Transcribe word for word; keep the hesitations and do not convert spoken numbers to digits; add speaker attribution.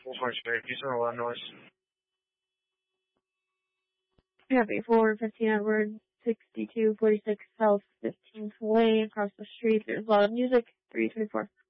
Speaker 1: Full French Bay. He's doing a lot of noise.
Speaker 2: Happy four fifteen Edward, sixty-two forty-six South fifteenth Way, across the street. There's a lot of music. three three four.